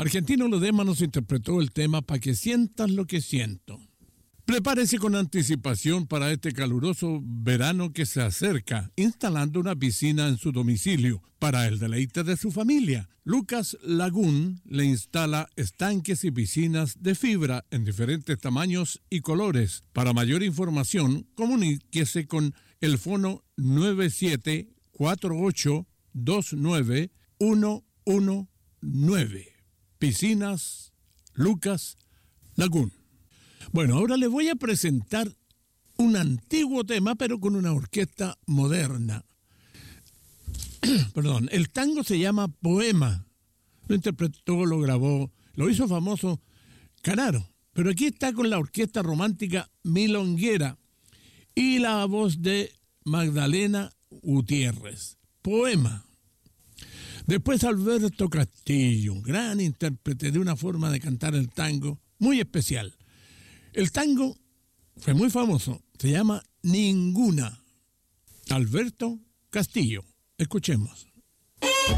Argentino Ledesma nos interpretó el tema Pa' que sientas lo que siento. Prepárese con anticipación para este caluroso verano que se acerca, instalando una piscina en su domicilio para el deleite de su familia. Lucas Lagún le instala estanques y piscinas de fibra en diferentes tamaños y colores. Para mayor información, comuníquese con el fono 9748291119. Piscinas Lucas Lagún. Bueno, ahora le voy a presentar un antiguo tema, pero con una orquesta moderna. Perdón, el tango se llama Poema. Lo interpretó, lo grabó, lo hizo famoso Canaro. Pero aquí está con la orquesta romántica Milonguera y la voz de Magdalena Gutiérrez. Poema. Después Alberto Castillo, un gran intérprete de una forma de cantar el tango muy especial. El tango fue muy famoso, se llama Ninguna. Alberto Castillo. Escuchemos.